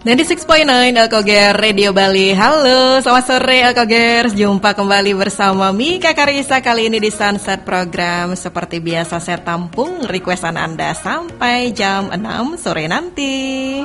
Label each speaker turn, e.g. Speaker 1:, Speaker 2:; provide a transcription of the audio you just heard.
Speaker 1: 96.9 Alkoger Radio Bali. Halo, selamat sore Alkogers. Jumpa kembali bersama Mika Karisa kali ini di Sunset Program. Seperti biasa saya tampung requestan Anda sampai jam 6 sore nanti.